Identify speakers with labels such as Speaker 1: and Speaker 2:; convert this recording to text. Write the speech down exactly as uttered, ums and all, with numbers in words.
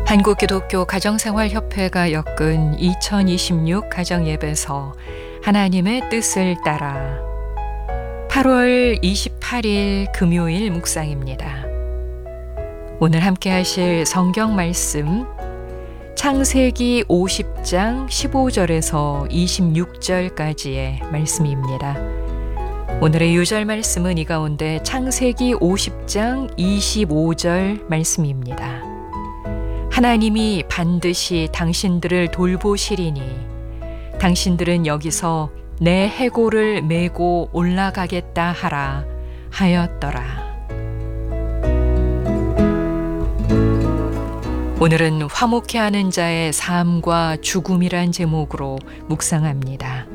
Speaker 1: 한국기독교 가정생활협회가 엮은 이천이십육 가정예배서 하나님의 뜻을 따라 팔월 이십팔일 금요일 묵상입니다. 오늘 함께 하실 성경 말씀 창세기 오십장 십오절에서 이십육절까지의 말씀입니다. 오늘의 유절 말씀은 이 가운데 창세기 오십장 이십오절 말씀입니다. 하나님이 반드시 당신들을 돌보시리니 당신들은 여기서 내 해골을 메고 올라가겠다 하라 하였더라. 오늘은 화목해 하는 자의 삶과 죽음이란 제목으로 묵상합니다.